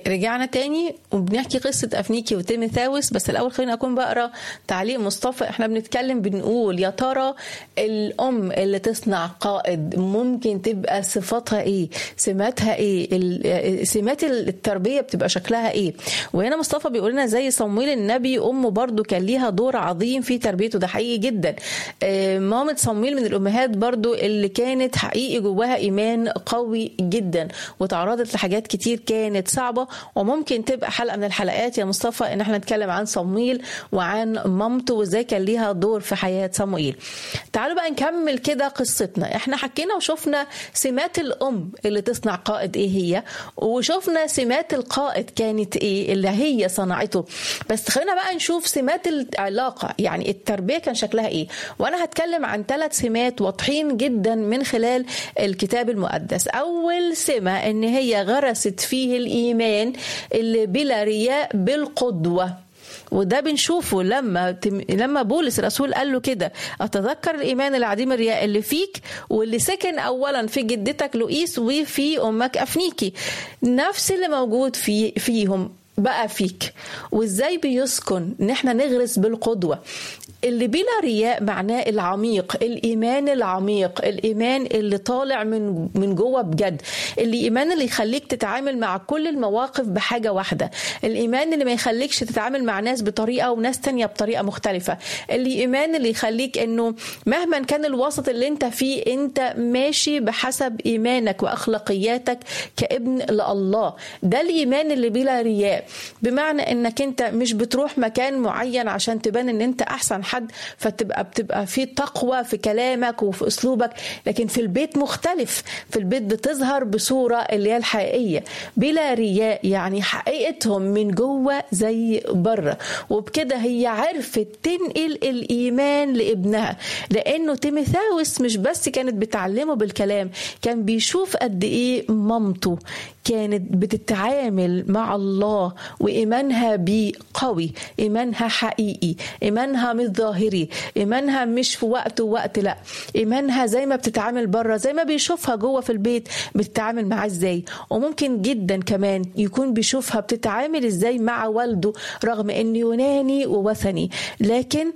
رجعنا تاني وبنحكي قصة أفنيكي وتيموثاوس. بس الأول خلينا أكون بقرأ تعليق مصطفى. احنا بنتكلم بنقول يا ترى الأم اللي تصنع قائد ممكن تبقى صفاتها إيه؟ سماتها إيه؟ سمات التربية بتبقى شكلها إيه؟ وهنا مصطفى بيقول لنا زي صمويل النبي أمه برضو كان ليها دور عظيم في تربيته. ده حقيقي جدا. مامة صمويل من الأمهات برضو اللي كانت حقيقي جواها إيمان قوي جدا وتعرضت لحاجات كتير كانت صعبة. وممكن تبقى حلقة من الحلقات يا مصطفى ان احنا نتكلم عن صمويل وعن مامته وازاي كان ليها دور في حياة صمويل. تعالوا بقى نكمل كده قصتنا. احنا حكينا وشفنا سمات الام اللي تصنع قائد ايه هي، وشفنا سمات القائد كانت ايه اللي هي صنعته. بس خلينا بقى نشوف سمات العلاقة، يعني التربية كان شكلها ايه. وانا هتكلم عن 3 سمات واضحين جدا من خلال الكتاب المقدس. اول سمة ان هي غرست فيه الإيمان اللي بلا رياء بالقدوة. وده بنشوفه لما بولس الرسول قال له كده أتذكر الإيمان العديم الرياء اللي فيك واللي سكن أولا في جدتك لؤيس وفي أمك أفنيكي. نفس اللي موجود فيهم بقى فيك. وإزاي بيسكن ان احنا نغرس بالقدوة اللي بلا رياء؟ معناه العميق، الإيمان العميق، الإيمان اللي طالع من جوه بجد، الإيمان اللي يخليك تتعامل مع كل المواقف بحاجة واحدة، الإيمان اللي ما يخليكش تتعامل مع ناس بطريقة وناس تانية بطريقة مختلفة، الإيمان اللي يخليك إنه مهما كان الوسط اللي انت فيه انت ماشي بحسب إيمانك وأخلاقياتك كابن لله. ده الإيمان اللي بلا رياء، بمعنى انك انت مش بتروح مكان معين عشان تبان ان انت احسن حد بتبقى في تقوى في كلامك وفي اسلوبك، لكن في البيت مختلف. في البيت بتظهر بصورة اللي هي الحقيقية بلا رياء، يعني حقيقتهم من جوه زي بره. وبكده هي عرفت تنقل الإيمان لابنها، لأنه تيموثاوس مش بس كانت بتعلمه بالكلام، كان بيشوف قد ايه مامته كانت بتتعامل مع الله وإيمانها بيه قوي، إيمانها حقيقي، إيمانها مش ظاهري، إيمانها مش في وقت لا، إيمانها زي ما بتتعامل بره زي ما بيشوفها جوه في البيت بتتعامل معاه ازاي. وممكن جدا كمان يكون بيشوفها بتتعامل ازاي مع والده رغم انه يوناني ووثني. لكن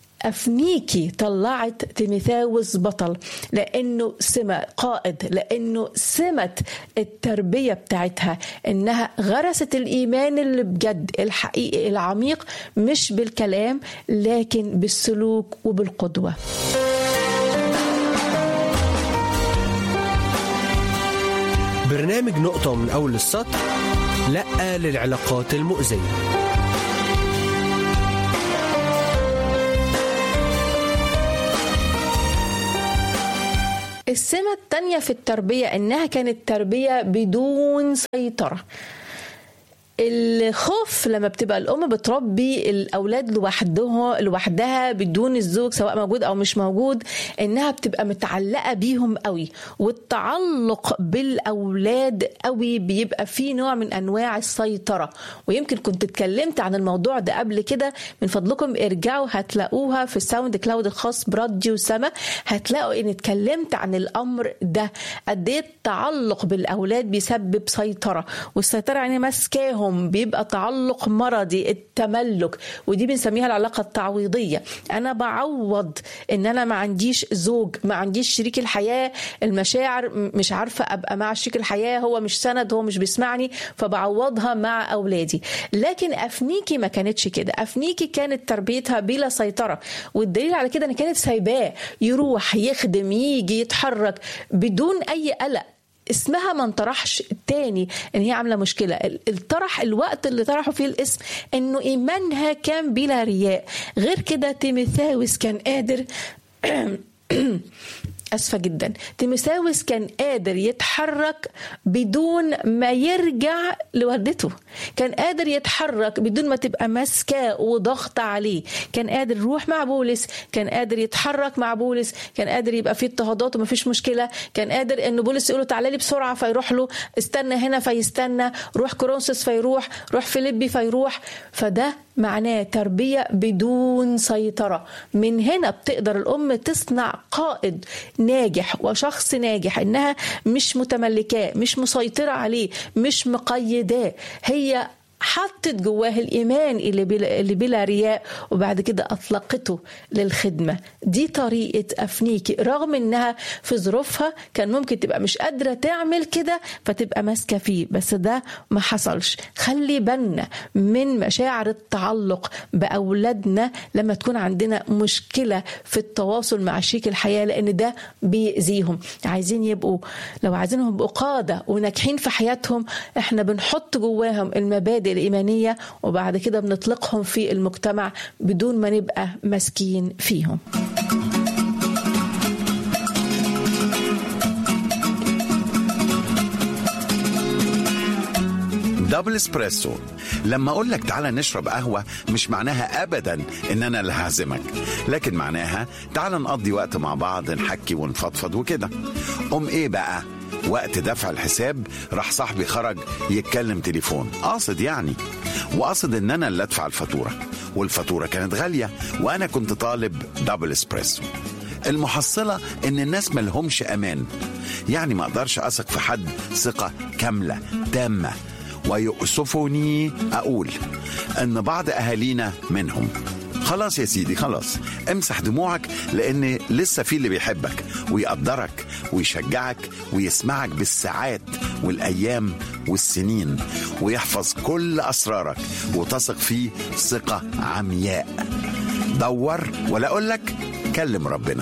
أفنيكي طلعت تيموثاوس بطل، لأنه سمة قائد، لأنه سمة التربية بتاعتها إنها غرست الإيمان اللي بجد الحقيقي العميق، مش بالكلام لكن بالسلوك وبالقدوة. برنامج نقطة من أول السطر، لأ للعلاقات المؤذية. السمة التانية في التربية إنها كانت تربية بدون سيطرة. الخوف لما بتبقى الأم بتربي الأولاد لوحدها بدون الزوج سواء موجود أو مش موجود، إنها بتبقى متعلقة بيهم قوي، والتعلق بالأولاد قوي بيبقى فيه نوع من أنواع السيطرة. ويمكن كنت اتكلمت عن الموضوع ده قبل كده، من فضلكم ارجعوا هتلاقوها في الساوند كلاود الخاص براديو سما، هتلاقوا إن اتكلمت عن الأمر ده قد ايه التعلق بالأولاد بيسبب سيطرة، والسيطرة يعني مسكاهم بيبقى تعلق مرضي، التملك، ودي بنسميها العلاقة التعويضية. أنا بعوض إن أنا ما عنديش زوج، ما عنديش شريك الحياة، المشاعر مش عارفة أبقى مع شريك الحياة، هو مش سند، هو مش بيسمعني، فبعوضها مع أولادي. لكن أفنيكي ما كانتش كده. أفنيكي كانت تربيتها بلا سيطرة، والدليل على كده أن كانت سايباه يروح يخدم يجي يتحرك بدون أي قلق. اسمها ما انطرحش التاني ان هي عامله مشكله. الطرح الوقت اللي طرحوا فيه الاسم انه ايمانها كان بلا رياء. غير كده تيموثاوس كان قادر أسفة جدا، تيموثاوس كان قادر يتحرك بدون ما يرجع لوالدته، كان قادر يتحرك بدون ما تبقى ماسكاه وضغط عليه، كان قادر يروح مع بولس، كان قادر يتحرك مع بولس، كان قادر يبقى فيه اضطهادات وما فيش مشكلة، كان قادر إنه بولس يقوله تعالى لي بسرعة فيروح له، استنى هنا فيستنى، روح كورنثوس فيروح، روح فيليبي فيروح. فده معناه تربية بدون سيطرة. من هنا بتقدر الأم تصنع قائد ناجح وشخص ناجح، إنها مش متملكاه، مش مسيطرة عليه، مش مقيداه، هي حطت جواه الإيمان اللي بلا رياء، وبعد كده أطلقته للخدمة. دي طريقة أفنيكي، رغم إنها في ظروفها كان ممكن تبقى مش قادرة تعمل كده فتبقى ماسكة فيه، بس ده ما حصلش. خلي بالنا من مشاعر التعلق بأولادنا لما تكون عندنا مشكلة في التواصل مع شريك الحياة، لأن ده بيأذيهم. عايزين يبقوا، لو عايزينهم يبقوا قادة وناجحين في حياتهم، احنا بنحط جواهم المبادئ الإيمانية وبعد كده بنطلقهم في المجتمع بدون ما نبقى ماسكين فيهم. دبل اسبريسو. لما اقول لك تعالى نشرب قهوة مش معناها ابدا ان انا اللي هعزمك، لكن معناها تعالى نقضي وقت مع بعض، نحكي ونفضفض وكده. ايه بقى وقت دفع الحساب راح صاحبي خرج يتكلم تليفون، قاصد يعني، وقاصد ان انا اللي ادفع الفاتورة، والفاتورة كانت غالية وانا كنت طالب دبل اسبريسو. المحصلة ان الناس ملهمش امان، يعني ما اقدرش اثق في حد ثقة كاملة تامة. ويؤسفني اقول ان بعض اهالينا منهم. خلاص يا سيدي، خلاص امسح دموعك، لان لسه في اللي بيحبك ويقدرك ويشجعك ويسمعك بالساعات والايام والسنين، ويحفظ كل اسرارك وتثق فيه ثقة عمياء. دور ولا اقولك كلم ربنا.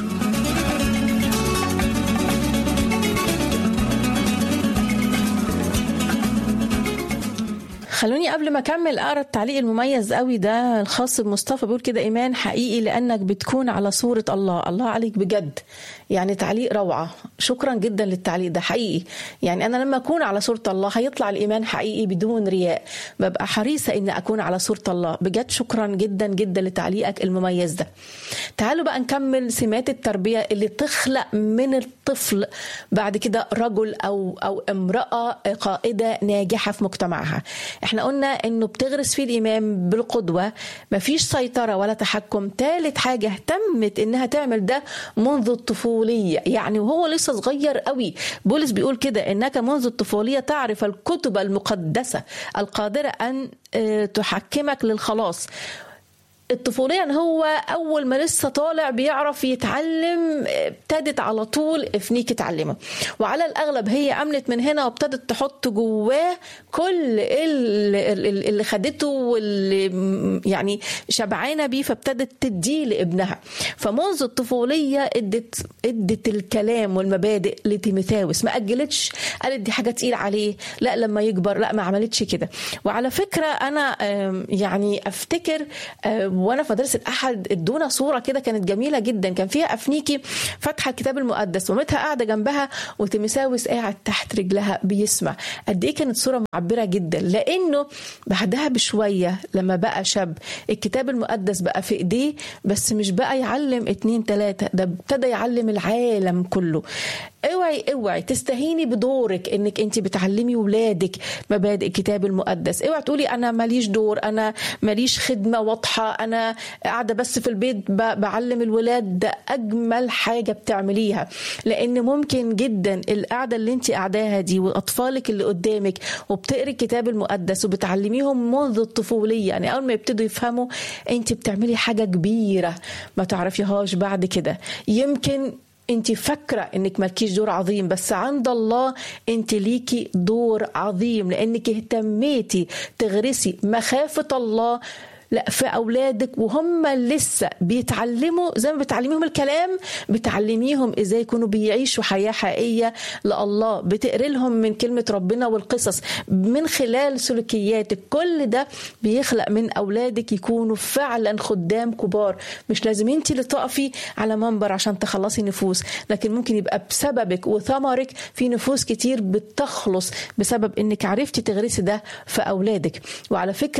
خلوني قبل ما أكمل أقرأ التعليق المميز قوي ده الخاص بمصطفى. بيقول كده: إيمان حقيقي لأنك بتكون على صورة الله. الله عليك بجد، يعني تعليق روعة. شكرا جدا للتعليق ده حقيقي. يعني أنا لما أكون على صورة الله هيطلع الإيمان حقيقي بدون رياء. ببقى حريصة إن أكون على صورة الله بجد. شكرا جدا جدا لتعليقك المميز ده. تعالوا بقى نكمل سمات التربية اللي تخلق من الطفل بعد كده رجل أو امرأة قائدة ناجحة في مجتمعها. احنا قلنا انه بتغرس فيه الايمان بالقدوة، مفيش سيطرة ولا تحكم. ثالث حاجة اهتمت انها تعمل ده منذ الطفولية، يعني وهو لسه صغير قوي. بولس بيقول كده: انك منذ الطفولية تعرف الكتب المقدسة القادرة ان تحكمك للخلاص. الطفولية ان هو اول ما لسه طالع بيعرف يتعلم، ابتدت على طول افنيك تعلمه، وعلى الاغلب هي امنت من هنا وابتدت تحط جواه كل اللي خدته واللي يعني شبعانه بيه، فابتدت تديه لابنها. فمنذ الطفوليه ادت الكلام والمبادئ لتيموثاوس، ما اجلتش قالت دي حاجه تقيل عليه، لا لما يكبر، لا ما عملتش كده. وعلى فكره انا يعني افتكر وانا في مدرسه الاحد ادونا صوره كده كانت جميله جدا، كان فيها افنيكي فاتحه الكتاب المقدس ومامتها قاعده جنبها وتيموثاوس قاعد تحت رجلها بيسمع. قد ايه كانت صوره معبره جدا، لانه بعدها بشويه لما بقى شاب الكتاب المقدس بقى في ايديه، بس مش بقى يعلم 2 3، ده ابتدى يعلم العالم كله. اوعي تستهيني بدورك انك انت بتعلمي ولادك مبادئ الكتاب المقدس. اوعي تقولي انا ماليش دور، انا ماليش خدمه واضحه، انا قاعده بس في البيت بعلم الولاد. ده اجمل حاجه بتعمليها، لان ممكن جدا القعده اللي انت قاعداها دي واطفالك اللي قدامك وبتقري الكتاب المقدس وبتعلميهم منذ الطفوليه، يعني اول ما يبتدوا يفهموا انت بتعملي حاجه كبيره ما تعرفيهاش بعد كده. يمكن انت فاكرة انك مالكيش دور عظيم، بس عند الله انت ليكي دور عظيم، لانك اهتميتي تغرسي مخافة الله لا في أولادك وهم لسه بيتعلموا. زي ما بتعلميهم الكلام بتعلميهم إزاي يكونوا بيعيشوا حياة حقيقية لله. بتقري لهم من كلمة ربنا والقصص من خلال سلوكياتك. كل ده بيخلق من أولادك يكونوا فعلا خدام كبار. مش لازم انت اللي تقفي على منبر عشان تخلصي نفوس، لكن ممكن يبقى بسببك وثمرك في نفوس كتير بتخلص بسبب انك عرفتي تغرسي ده في أولادك. وعلى فكرة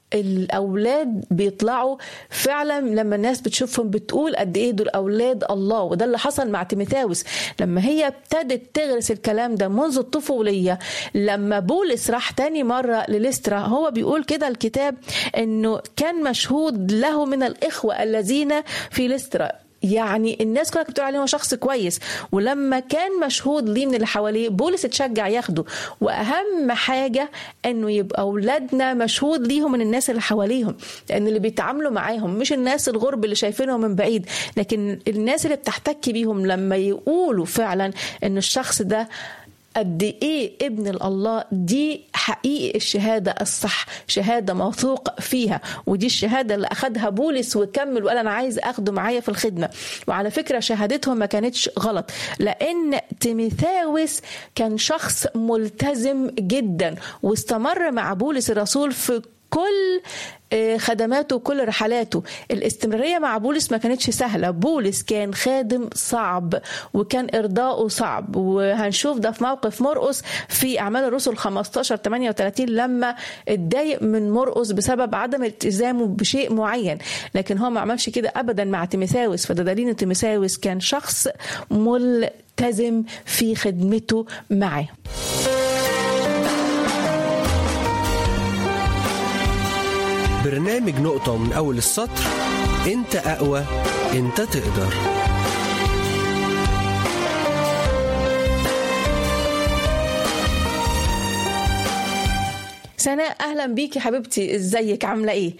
الأولاد بيطلعوا فعلا لما الناس بتشوفهم بتقول قد إيه دول أولاد الله. وده اللي حصل مع تيموثاوس لما هي ابتدت تغرس الكلام ده منذ الطفولية. لما بولس راح تاني مرة لليسترا، هو بيقول كده الكتاب إنه كان مشهود له من الإخوة الذين في ليسترا، يعني الناس كلها بتقول عليه هو شخص كويس. ولما كان مشهود ليه من اللي حواليه، بولس اتشجع ياخده. واهم حاجه انه يبقى اولادنا مشهود ليهم من الناس اللي حواليهم، لان اللي بيتعاملوا معاهم مش الناس الغرب اللي شايفينهم من بعيد، لكن الناس اللي بتحتك بيهم لما يقولوا فعلا ان الشخص ده قد ايه ابن الله. دي حقيقي الشهاده الصح، شهاده موثوق فيها، ودي الشهاده اللي اخدها بولس وكمل وقال انا عايز اخده معايا في الخدمه. وعلى فكره شهادتهم ما كانتش غلط، لان تيموثاوس كان شخص ملتزم جدا واستمر مع بولس الرسول في كل خدماته وكل رحلاته. الاستمرارية مع بولس ما كانتش سهلة. بولس كان خادم صعب وكان إرضاؤه صعب، وهنشوف ده في موقف مرقس في أعمال الرسل 15:38 لما اتضايق من مرقس بسبب عدم التزامه بشيء معين، لكن هو ما عملش كده أبدا مع تيموثاوس. فده دليل إن تيموثاوس كان شخص ملتزم في خدمته معه. برنامج نقطة من أول السطر، أنت أقوى، أنت تقدر. سناء أهلا بيكي حبيبتي، إزيك عاملة إيه؟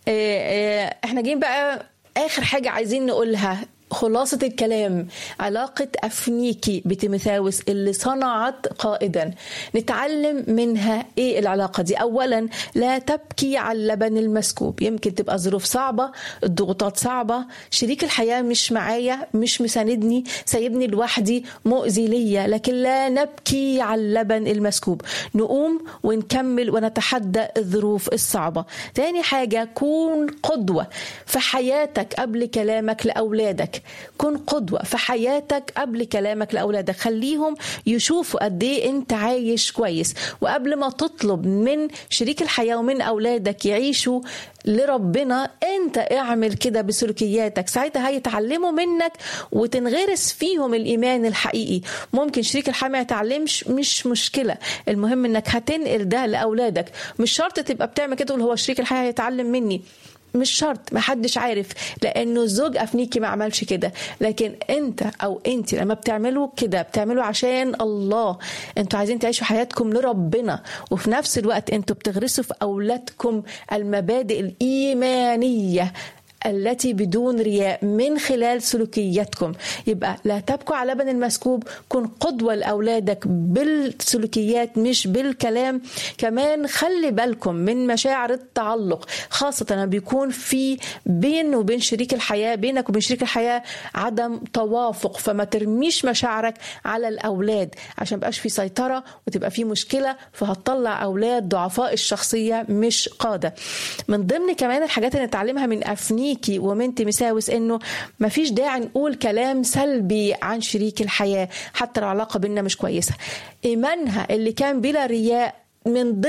إحنا جايين بقى آخر حاجة عايزين نقولها، خلاصة الكلام، علاقة أفنيكي بتيموثاوس اللي صنعت قائدا. نتعلم منها إيه العلاقة دي؟ أولا لا تبكي على اللبن المسكوب. يمكن تبقى ظروف صعبة، الضغوطات صعبة، شريك الحياة مش معايا، مش مساندني، سايبني لوحدي، مؤذي ليا، لكن لا نبكي على اللبن المسكوب. نقوم ونكمل ونتحدى الظروف الصعبة. تاني حاجة، كون قدوة في حياتك قبل كلامك لأولادك. كن قدوة في حياتك قبل كلامك لأولادك، خليهم يشوفوا قد ايه انت عايش كويس. وقبل ما تطلب من شريك الحياة ومن أولادك يعيشوا لربنا، انت اعمل كده بسلوكياتك، ساعتها هيتعلموا منك وتنغرس فيهم الإيمان الحقيقي. ممكن شريك الحياة ما يتعلمش، مش مشكلة، المهم انك هتنقل ده لأولادك. مش شرط تبقى بتعمل كده تقول هو شريك الحياة هيتعلم مني، مش شرط، محدش عارف، لانه الزوج أفنيكي ما عملش كده. لكن انت او انت لما بتعملوا كده بتعملوا عشان الله، انتوا عايزين تعيشوا حياتكم لربنا، وفي نفس الوقت انتوا بتغرسوا في اولادكم المبادئ الإيمانية التي بدون رياء من خلال سلوكياتكم. يبقى لا تبكوا على لبن المسكوب، كن قدوة لأولادك بالسلوكيات مش بالكلام. كمان خلي بالكم من مشاعر التعلق، خاصة لما بيكون في بين وبين شريك الحياة، بينك وبين شريك الحياة عدم توافق، فما ترميش مشاعرك على الأولاد عشان مبقاش في سيطرة وتبقى في مشكلة، فهتطلع أولاد ضعفاء الشخصية مش قادة. من ضمن كمان الحاجات اللي نتعلمها من أفنيكي ومن تيموثاوس انه مفيش داعي نقول كلام سلبي عن شريك الحياة حتى العلاقة بيننا مش كويسة. ايمانها اللي كان بلا رياء من ضمن